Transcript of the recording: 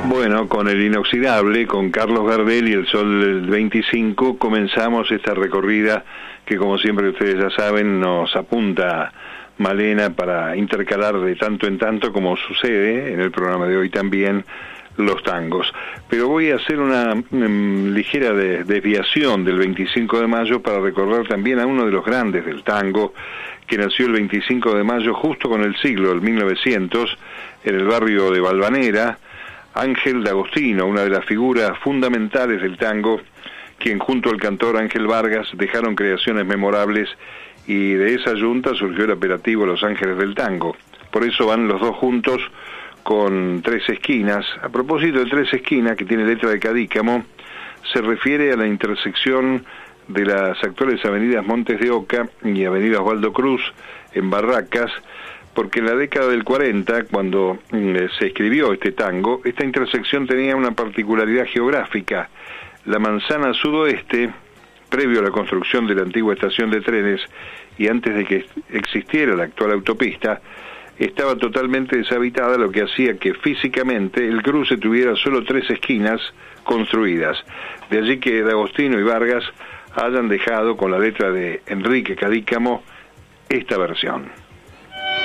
Bueno, con el inoxidable, con Carlos Gardel y el Sol del 25, comenzamos esta recorrida que, como siempre ustedes ya saben, nos apunta Malena para intercalar de tanto en tanto, como sucede en el programa de hoy también, los tangos. Pero voy a hacer una ligera desviación del 25 de mayo para recordar también a uno de los grandes del tango, que nació el 25 de mayo justo con el siglo, el 1900, en el barrio de Valvanera, Ángel D'Agostino, una de las figuras fundamentales del tango, quien junto al cantor Ángel Vargas dejaron creaciones memorables, y de esa yunta surgió el apelativo Los Ángeles del Tango. Por eso van los dos juntos con Tres Esquinas. A propósito de Tres Esquinas, que tiene letra de Cadícamo, se refiere a la intersección de las actuales avenidas Montes de Oca y avenida Osvaldo Cruz en Barracas, porque en la década del 40, cuando se escribió este tango, esta intersección tenía una particularidad geográfica. La manzana sudoeste, previo a la construcción de la antigua estación de trenes y antes de que existiera la actual autopista, estaba totalmente deshabitada, lo que hacía que físicamente el cruce tuviera solo 3 esquinas construidas. De allí que D'Agostino y Vargas hayan dejado, con la letra de Enrique Cadícamo, esta versión.